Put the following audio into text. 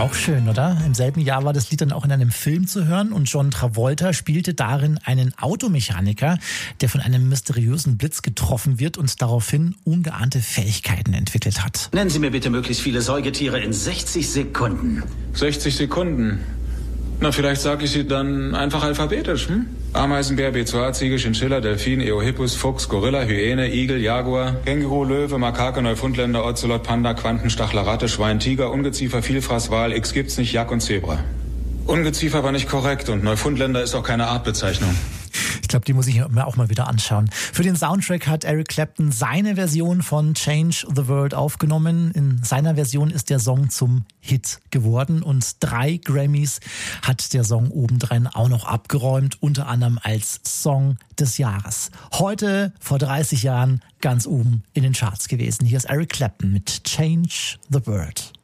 Auch schön, oder? Im selben Jahr war das Lied dann auch in einem Film zu hören und John Travolta spielte darin einen Automechaniker, der von einem mysteriösen Blitz getroffen wird und daraufhin ungeahnte Fähigkeiten entwickelt hat. Nennen Sie mir bitte möglichst viele Säugetiere in 60 Sekunden. 60 Sekunden? Na, vielleicht sage ich sie dann einfach alphabetisch, Ameisenbär, Bezoar, Ziege, Chinchilla, Delfin, Eohippus, Fuchs, Gorilla, Hyäne, Igel, Jaguar, Känguru, Löwe, Makake, Neufundländer, Ozelot, Panda, Quantenstachler, Ratte, Schwein, Tiger, Ungeziefer, Vielfraß, Wal, X gibt's nicht, Jack und Zebra. Ungeziefer war nicht korrekt und Neufundländer ist auch keine Artbezeichnung. Ich glaube, die muss ich mir auch mal wieder anschauen. Für den Soundtrack hat Eric Clapton seine Version von Change the World aufgenommen. In seiner Version ist der Song zum Hit geworden und 3 Grammys hat der Song obendrein auch noch abgeräumt, unter anderem als Song des Jahres. Heute, vor 30 Jahren, ganz oben in den Charts gewesen. Hier ist Eric Clapton mit Change the World.